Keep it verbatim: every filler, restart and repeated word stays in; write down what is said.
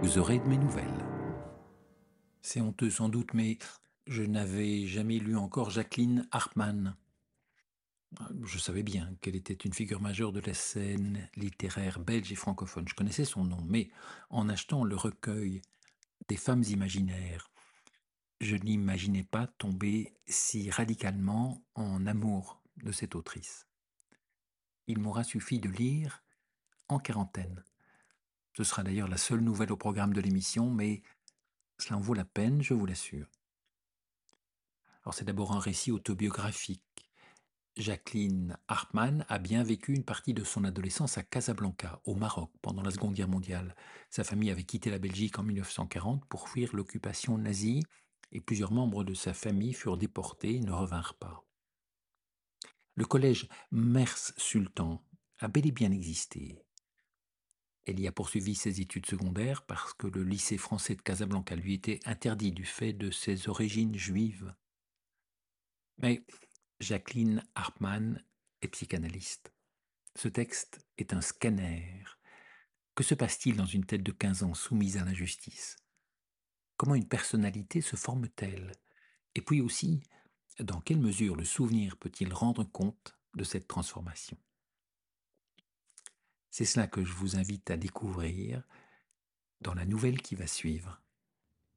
Vous aurez de mes nouvelles. C'est honteux sans doute, mais je n'avais jamais lu encore Jacqueline Hartmann. Je savais bien qu'elle était une figure majeure de la scène littéraire belge et francophone. Je connaissais son nom, mais en achetant le recueil des femmes imaginaires, je n'imaginais pas tomber si radicalement en amour de cette autrice. Il m'aura suffi de lire En quarantaine. Ce sera d'ailleurs la seule nouvelle au programme de l'émission, mais cela en vaut la peine, je vous l'assure. Alors c'est d'abord un récit autobiographique. Jacqueline Hartmann a bien vécu une partie de son adolescence à Casablanca, au Maroc, pendant la Seconde Guerre mondiale. Sa famille avait quitté la Belgique en mille neuf cent quarante pour fuir l'occupation nazie et plusieurs membres de sa famille furent déportés et ne revinrent pas. Le collège Mers Sultan a bel et bien existé. Elle y a poursuivi ses études secondaires parce que le lycée français de Casablanca lui était interdit du fait de ses origines juives. Mais Jacqueline Hartmann est psychanalyste. Ce texte est un scanner. Que se passe-t-il dans une tête de quinze ans soumise à l'injustice? Comment une personnalité se forme-t-elle? Et puis aussi, dans quelle mesure le souvenir peut-il rendre compte de cette transformation? C'est cela que je vous invite à découvrir dans la nouvelle qui va suivre.